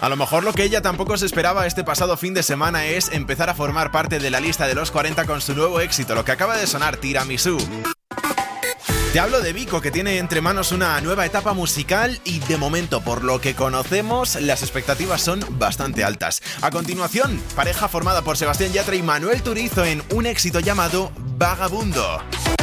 A lo mejor lo que ella tampoco se esperaba este pasado fin de semana es empezar a formar parte de la lista de los 40 con su nuevo éxito, lo que acaba de sonar, Tiramisú. Te hablo de Vico, que tiene entre manos una nueva etapa musical y de momento, por lo que conocemos, las expectativas son bastante altas. A continuación, pareja formada por Sebastián Yatra y Manuel Turizo en un éxito llamado Vagabundo.